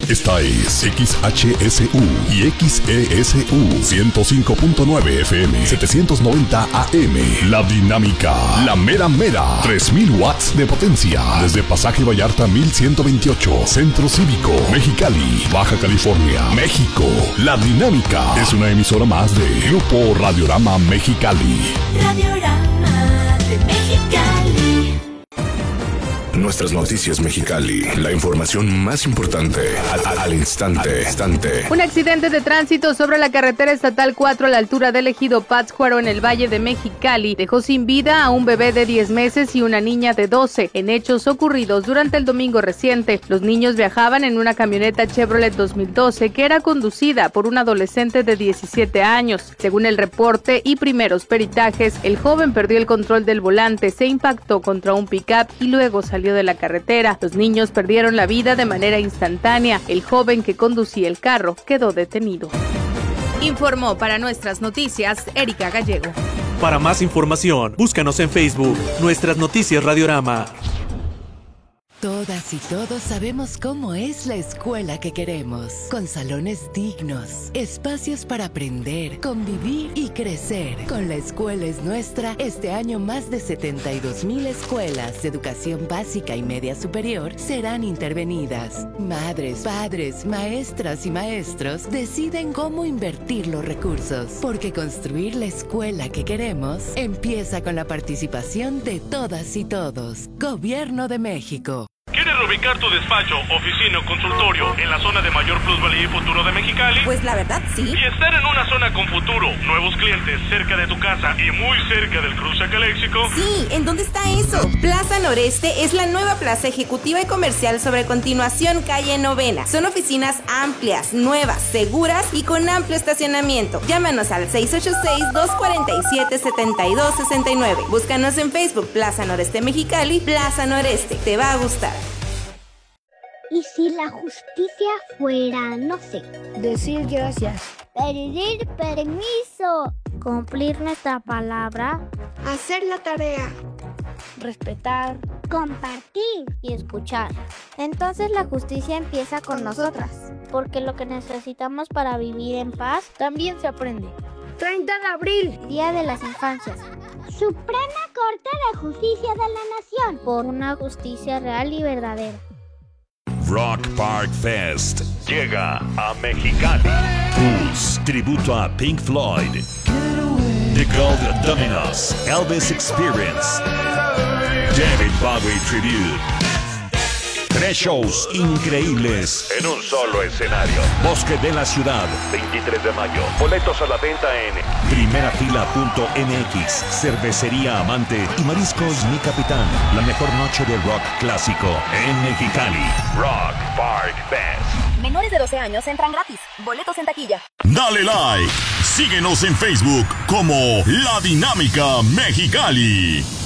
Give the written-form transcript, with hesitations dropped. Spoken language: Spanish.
Esta es XHSU y XESU 105.9 FM 790 AM. La Dinámica, la mera mera, 3000 watts de potencia. Desde Pasaje Vallarta 1128, Centro Cívico, Mexicali, Baja California, México. La Dinámica es una emisora más de Grupo Radiorama Mexicali. Radiorama de Mexicali. Nuestras noticias Mexicali, la información más importante al instante. Un accidente de tránsito sobre la carretera estatal 4 a la altura del ejido Pátzcuaro en el Valle de Mexicali dejó sin vida a un bebé de 10 meses y una niña de 12 en hechos ocurridos durante el domingo reciente. Los niños viajaban en una camioneta Chevrolet 2012 que era conducida por un adolescente de 17 años. Según el reporte y primeros peritajes, el joven perdió el control del volante, se impactó contra un pick-up y luego salió de la carretera. Los niños perdieron la vida de manera instantánea. El joven que conducía el carro quedó detenido. Informó para nuestras noticias Erika Gallego. Para más información, búscanos en Facebook, Nuestras Noticias Radiorama. Todas y todos sabemos cómo es la escuela que queremos, con salones dignos, espacios para aprender, convivir y crecer. Con La Escuela es Nuestra, este año más de 72,000 escuelas de educación básica y media superior serán intervenidas. Madres, padres, maestras y maestros deciden cómo invertir los recursos, porque construir la escuela que queremos empieza con la participación de todas y todos. Gobierno de México. ¿Quieres reubicar tu despacho, oficina o consultorio en la zona de mayor plusvalía y futuro de Mexicali? Pues la verdad, sí. Y estar en una zona con futuro, nuevos clientes, cerca de tu casa y muy cerca del cruce Caléxico. Sí, ¿en dónde está eso? Plaza Noreste es la nueva plaza ejecutiva y comercial sobre Continuación Calle Novena. Son oficinas amplias, nuevas, seguras y con amplio estacionamiento. Llámanos al 686-247-7269. Búscanos en Facebook, Plaza Noreste Mexicali, Plaza Noreste. Te va a gustar. ¿Y si la justicia fuera, no sé, decir gracias, pedir permiso, cumplir nuestra palabra, hacer la tarea, respetar, compartir y escuchar? Entonces la justicia empieza con nosotras, porque lo que necesitamos para vivir en paz también se aprende. 30 de abril, Día de las Infancias. Suprema Corte de Justicia de la Nación, por una justicia real y verdadera. Rock Park Fest llega a Mexicali. Pulse, tributo a Pink Floyd. The Gold Dominos, Elvis Experience. David Bowie Tribute. 3 shows increíbles en un solo escenario. Bosque de la Ciudad, 23 de mayo. Boletos a la venta en primerafila.mx. Cervecería Amante y Mariscos Mi Capitán. La mejor noche de rock clásico en Mexicali. Rock Park Fest. Menores de 12 años entran gratis. Boletos en taquilla. Dale like. Síguenos en Facebook como La Dinámica Mexicali.